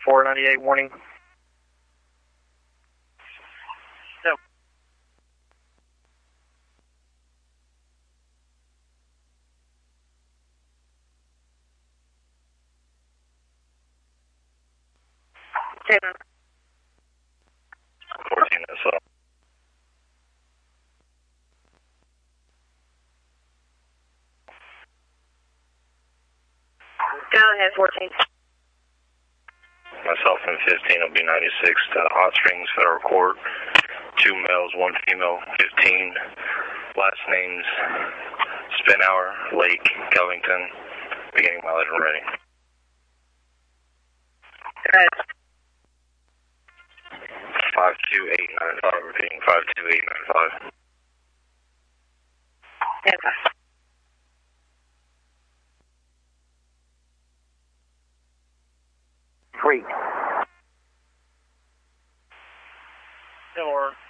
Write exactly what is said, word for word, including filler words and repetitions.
four ninety-eight, warning. Yep. ten. fourteen as well. Go ahead, fourteen. Myself and fifteen will be ninety-six to Hot Springs Federal Court. Two males, one female, fifteen. Last names, Spinhour, Lake, Covington. Beginning mileage when ready. Go ahead. five two eight nine five, repeating five two eight nine five. ten. Three. Four.